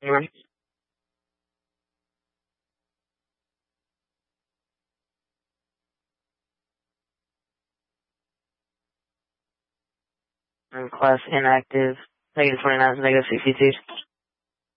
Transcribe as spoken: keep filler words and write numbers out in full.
Right. And class inactive. Negative twenty-nine is negative sixty-two.